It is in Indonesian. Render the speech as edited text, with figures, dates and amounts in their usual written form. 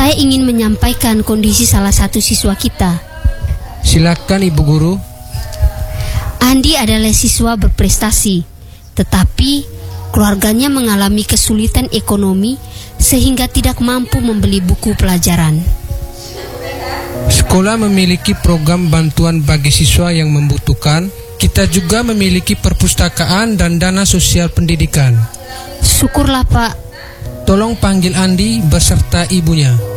Saya ingin menyampaikan kondisi salah satu siswa kita. Silakan Ibu Guru. Andi adalah siswa berprestasi, tetapi keluarganya mengalami kesulitan ekonomi sehingga tidak mampu membeli buku pelajaran. Sekolah memiliki program bantuan bagi siswa yang membutuhkan. Kita juga memiliki perpustakaan dan dana sosial pendidikan. Syukurlah Pak. Tolong panggil Andi beserta ibunya.